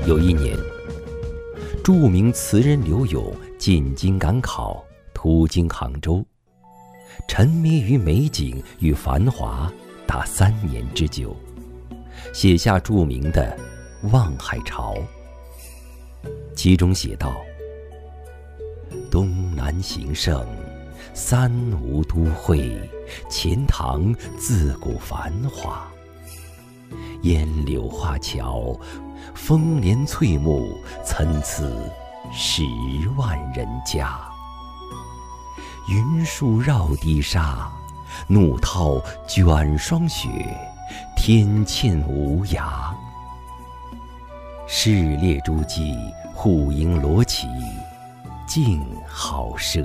有一年，著名词人柳永进京赶考，途经杭州，沉迷于美景与繁华达3年之久，写下著名的《望海潮》。其中写道：东南形胜，三吴都会，钱塘自古繁华。烟柳画桥，风帘翠幕，参差10万人家。云树绕堤沙，怒涛卷霜雪，天堑无涯。市列诸骑，户迎罗绮，竞好射。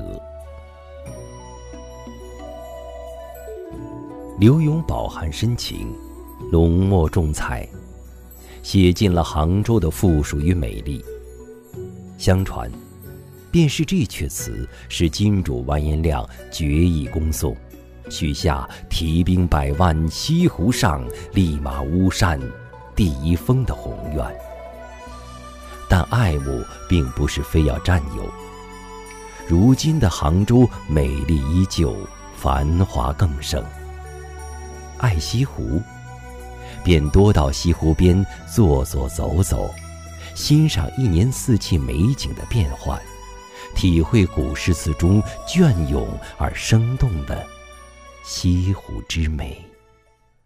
柳永饱含深情，浓墨重彩，写尽了杭州的富庶与美丽。相传，便是这阙词使金主完颜亮决意攻宋，许下提兵100万，西湖上，立马巫山第1峰的宏愿。但爱慕并不是非要占有。如今的杭州美丽依旧，繁华更盛。爱西湖，便多到西湖边坐坐走走，欣赏1年4季美景的变换，体会古诗词中隽永而生动的西湖之美。